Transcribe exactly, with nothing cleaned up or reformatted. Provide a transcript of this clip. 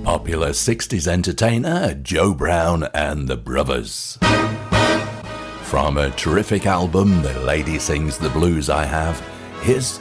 popular sixties entertainer Joe Brown and the Brothers. From a terrific album, The Lady Sings the Blues I Have, here's